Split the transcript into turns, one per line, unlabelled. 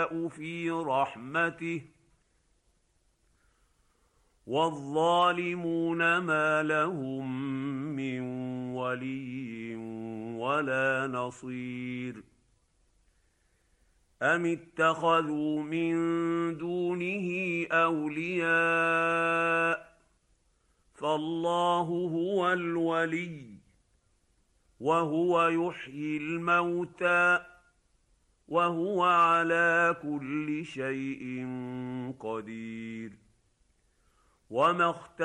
في رحمته والظالمون ما لهم من ولي ولا نصير. أم اتخذوا من دونه أولياء فالله هو الولي وهو يحيي الموتى وهو على كل شيء قدير. وما